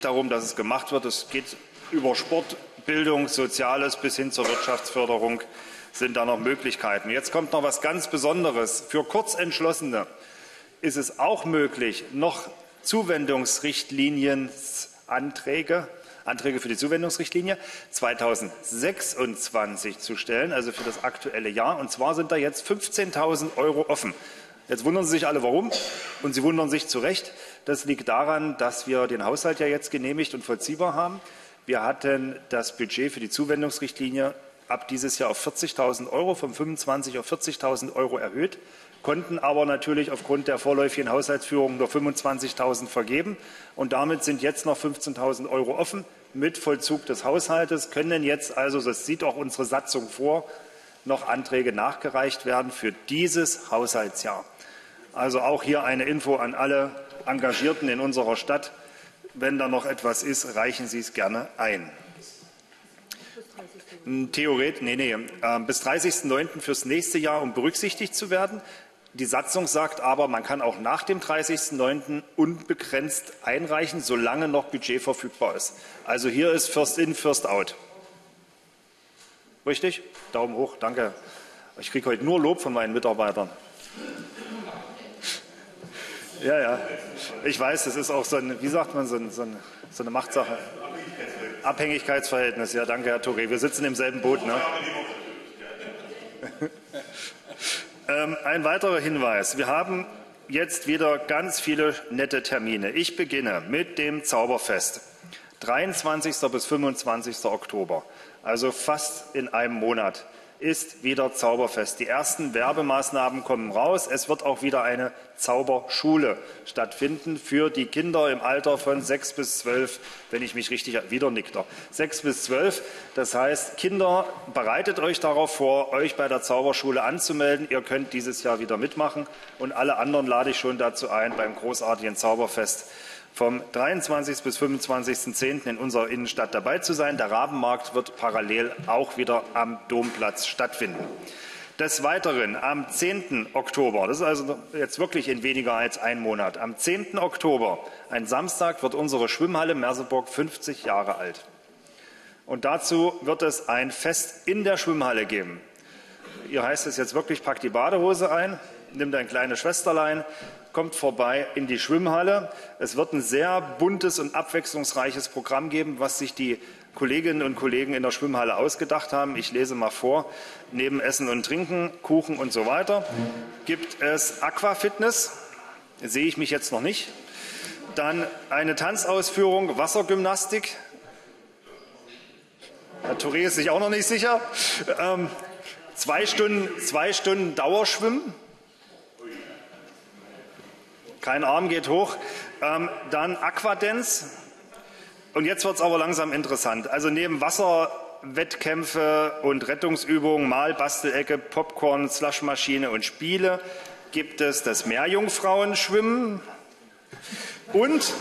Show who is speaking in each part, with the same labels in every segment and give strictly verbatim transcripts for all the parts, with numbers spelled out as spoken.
Speaker 1: darum, dass es gemacht wird. Es geht über Sport, Bildung, Soziales bis hin zur Wirtschaftsförderung sind da noch Möglichkeiten. Jetzt kommt noch was ganz Besonderes. Für Kurzentschlossene ist es auch möglich, noch Zuwendungsrichtlinienanträge, Anträge für die Zuwendungsrichtlinie zweitausendsechsundzwanzig zu stellen, also für das aktuelle Jahr. Und zwar sind da jetzt fünfzehntausend Euro offen. Jetzt wundern Sie sich alle, warum, und Sie wundern sich zu Recht. Das liegt daran, dass wir den Haushalt ja jetzt genehmigt und vollziehbar haben. Wir hatten das Budget für die Zuwendungsrichtlinie ab dieses Jahr auf vierzigtausend Euro, von fünfundzwanzig auf vierzigtausend Euro erhöht, konnten aber natürlich aufgrund der vorläufigen Haushaltsführung nur fünfundzwanzigtausend vergeben. Und damit sind jetzt noch fünfzehntausend Euro offen mit Vollzug des Haushaltes, können jetzt also, das sieht auch unsere Satzung vor, noch Anträge nachgereicht werden für dieses Haushaltsjahr. Also auch hier eine Info an alle Engagierten in unserer Stadt. Wenn da noch etwas ist, reichen Sie es gerne ein. Theoretisch, nee, nee, äh, bis dreißigsten neunten fürs nächste Jahr, um berücksichtigt zu werden. Die Satzung sagt aber, man kann auch nach dem dreißigsten neunten unbegrenzt einreichen, solange noch Budget verfügbar ist. Also hier ist First in, First out. Richtig? Daumen hoch, danke. Ich kriege heute nur Lob von meinen Mitarbeitern. Ja, ja. Ich weiß, das ist auch so ein, wie sagt man, so, ein, so, ein, so eine Machtsache. Abhängigkeitsverhältnis. Ja, danke, Herr Touré. Wir sitzen im selben Boot. Ne? ähm, ein weiterer Hinweis. Wir haben jetzt wieder ganz viele nette Termine. Ich beginne mit dem Zauberfest. dreiundzwanzigsten bis fünfundzwanzigsten Oktober. Also fast in einem Monat ist wieder Zauberfest. Die ersten Werbemaßnahmen kommen raus. Es wird auch wieder eine Zauberschule stattfinden für die Kinder im Alter von sechs bis zwölf, wenn ich mich richtig, wieder nickt er, sechs bis zwölf. Das heißt, Kinder, bereitet euch darauf vor, euch bei der Zauberschule anzumelden. Ihr könnt dieses Jahr wieder mitmachen und alle anderen lade ich schon dazu ein, beim großartigen Zauberfest vom dreiundzwanzigsten bis fünfundzwanzigsten zehnten in unserer Innenstadt dabei zu sein. Der Rabenmarkt wird parallel auch wieder am Domplatz stattfinden. Des Weiteren am zehnten Oktober, das ist also jetzt wirklich in weniger als einem Monat, am zehnten Oktober, ein Samstag, wird unsere Schwimmhalle Merseburg fünfzig Jahre alt. Und dazu wird es ein Fest in der Schwimmhalle geben. Hier heißt es jetzt wirklich, packt die Badehose ein, nimmt ein kleines Schwesterlein, kommt vorbei in die Schwimmhalle. Es wird ein sehr buntes und abwechslungsreiches Programm geben, was sich die Kolleginnen und Kollegen in der Schwimmhalle ausgedacht haben. Ich lese mal vor. Neben Essen und Trinken, Kuchen und so weiter gibt es Aquafitness. Sehe ich mich jetzt noch nicht. Dann eine Tanzausführung, Wassergymnastik. Herr Touré ist sich auch noch nicht sicher. Ähm, zwei Stunden, zwei Stunden Dauerschwimmen. Kein Arm geht hoch. Ähm, dann Aquadance. Und jetzt wird es aber langsam interessant. Also neben Wasserwettkämpfe und Rettungsübungen, Mal, Bastelecke, Popcorn, Slushmaschine und Spiele gibt es das Meerjungfrauenschwimmen und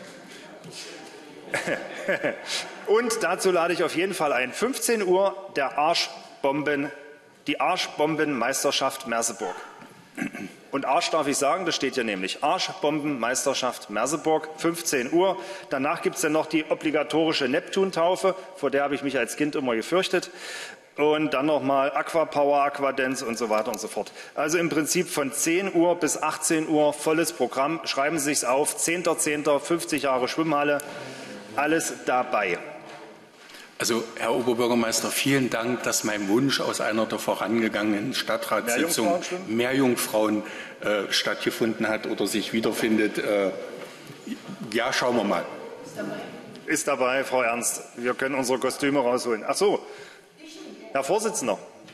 Speaker 1: und dazu lade ich auf jeden Fall ein. fünfzehn Uhr der Arschbomben, die Arschbombenmeisterschaft Merseburg. Und Arsch darf ich sagen, das steht hier nämlich. Arschbombenmeisterschaft Merseburg, fünfzehn Uhr. Danach gibt es dann noch die obligatorische Neptuntaufe, vor der habe ich mich als Kind immer gefürchtet. Und dann nochmal Aquapower, Aquadance und so weiter und so fort. Also im Prinzip von zehn Uhr bis achtzehn Uhr volles Programm. Schreiben Sie sich's auf, zehnter zehnter fünfzig Jahre Schwimmhalle, alles dabei.
Speaker 2: Also, Herr Oberbürgermeister, vielen Dank, dass mein Wunsch aus einer der vorangegangenen Stadtratssitzungen Meerjungfrauen äh, stattgefunden hat oder sich wiederfindet. Äh, ja, schauen wir mal.
Speaker 1: Ist dabei, Frau Ernst. Wir können unsere Kostüme rausholen. Ach so, Herr Vorsitzender.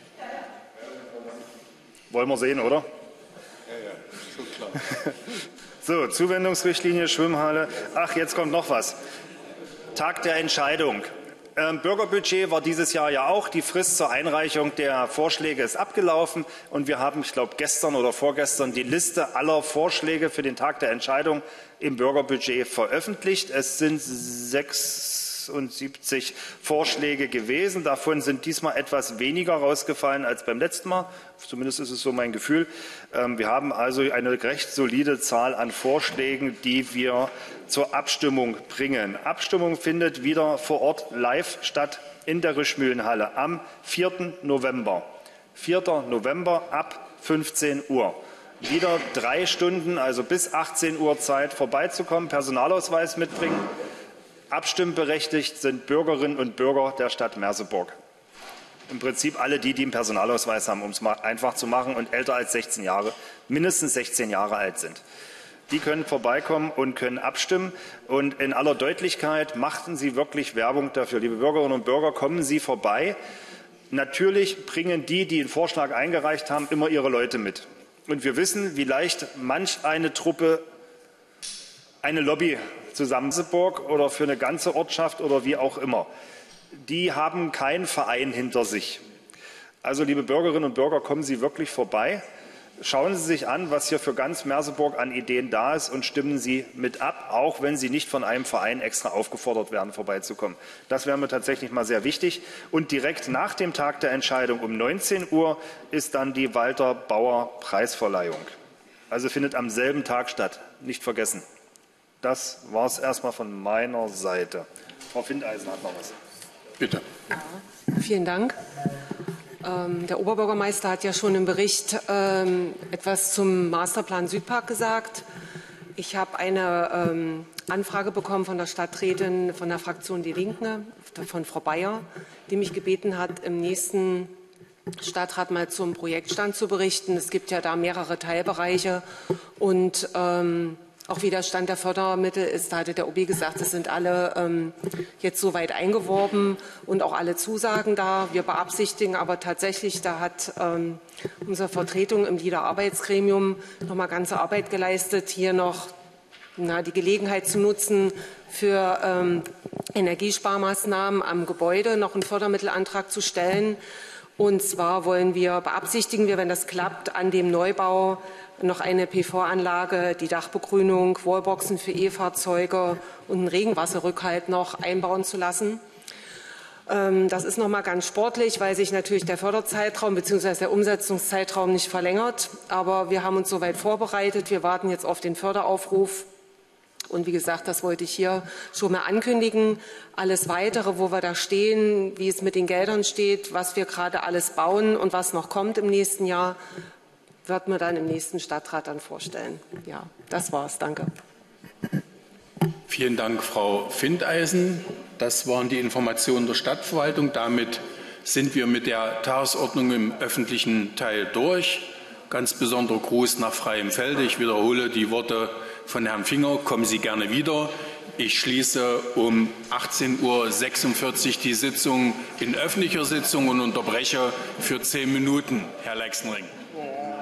Speaker 1: Wollen wir sehen, oder?
Speaker 2: Ja, ja, schon klar.
Speaker 1: So, Zuwendungsrichtlinie, Schwimmhalle. Ach, jetzt kommt noch was. Tag der Entscheidung. Ähm, Bürgerbudget war dieses Jahr ja auch. Die Frist zur Einreichung der Vorschläge ist abgelaufen. Und wir haben, ich glaube, gestern oder vorgestern die Liste aller Vorschläge für den Tag der Entscheidung im Bürgerbudget veröffentlicht. Es sind sechs, sechsundsiebzig Vorschläge gewesen. Davon sind diesmal etwas weniger rausgefallen als beim letzten Mal. Zumindest ist es so mein Gefühl. Wir haben also eine recht solide Zahl an Vorschlägen, die wir zur Abstimmung bringen. Abstimmung findet wieder vor Ort live statt in der Rischmühlenhalle am vierten November. vierten November ab fünfzehn Uhr. Wieder drei Stunden, also bis achtzehn Uhr Zeit, vorbeizukommen, Personalausweis mitbringen. Abstimmberechtigt sind Bürgerinnen und Bürger der Stadt Merseburg. Im Prinzip alle die, die einen Personalausweis haben, um es mal einfach zu machen und älter als sechzehn Jahre, mindestens sechzehn Jahre alt sind. Die können vorbeikommen und können abstimmen. Und in aller Deutlichkeit machten Sie wirklich Werbung dafür. Liebe Bürgerinnen und Bürger, kommen Sie vorbei. Natürlich bringen die, die einen Vorschlag eingereicht haben, immer ihre Leute mit. Und wir wissen, wie leicht manch eine Truppe eine Lobby zusammen oder für eine ganze Ortschaft oder wie auch immer. Die haben keinen Verein hinter sich. Also, liebe Bürgerinnen und Bürger, kommen Sie wirklich vorbei. Schauen Sie sich an, was hier für ganz Merseburg an Ideen da ist und stimmen Sie mit ab, auch wenn Sie nicht von einem Verein extra aufgefordert werden, vorbeizukommen. Das wäre mir tatsächlich mal sehr wichtig. Und direkt nach dem Tag der Entscheidung um neunzehn Uhr ist dann die Walter Bauer Preisverleihung. Also findet am selben Tag statt. Nicht vergessen. Das war es erstmal von meiner Seite. Frau Findeisen hat noch was.
Speaker 2: Bitte.
Speaker 3: Ja, vielen Dank. Der Oberbürgermeister hat ja schon im Bericht ähm, etwas zum Masterplan Südpark gesagt. Ich habe eine ähm, Anfrage bekommen von der Stadträtin von der Fraktion Die Linke, von Frau Bayer, die mich gebeten hat, im nächsten Stadtrat mal zum Projektstand zu berichten. Es gibt ja da mehrere Teilbereiche und ähm, auch wie der Stand der Fördermittel ist, da hatte der O B gesagt, es sind alle ähm, jetzt soweit eingeworben und auch alle Zusagen da. Wir beabsichtigen aber tatsächlich, da hat ähm, unsere Vertretung im LIDA-Arbeitsgremium noch mal ganze Arbeit geleistet, hier noch na, die Gelegenheit zu nutzen, für ähm, Energiesparmaßnahmen am Gebäude noch einen Fördermittelantrag zu stellen. Und zwar wollen wir, beabsichtigen wir, wenn das klappt, an dem Neubau noch eine P V-Anlage, die Dachbegrünung, Wallboxen für E-Fahrzeuge und einen Regenwasserrückhalt noch einbauen zu lassen. Das ist noch mal ganz sportlich, weil sich natürlich der Förderzeitraum bzw. der Umsetzungszeitraum nicht verlängert. Aber wir haben uns soweit vorbereitet. Wir warten jetzt auf den Förderaufruf. Und wie gesagt, das wollte ich hier schon mal ankündigen. Alles Weitere, wo wir da stehen, wie es mit den Geldern steht, was wir gerade alles bauen und was noch kommt im nächsten Jahr, wird man dann im nächsten Stadtrat dann vorstellen. Ja, das war's. Danke.
Speaker 2: Vielen Dank, Frau Findeisen. Das waren die Informationen der Stadtverwaltung. Damit sind wir mit der Tagesordnung im öffentlichen Teil durch. Ganz besonderer Gruß nach freiem Felde. Ich wiederhole die Worte von Herrn Finger. Kommen Sie gerne wieder. Ich schließe um achtzehn Uhr sechsundvierzig die Sitzung in öffentlicher Sitzung und unterbreche für zehn Minuten. Herr Leixenring.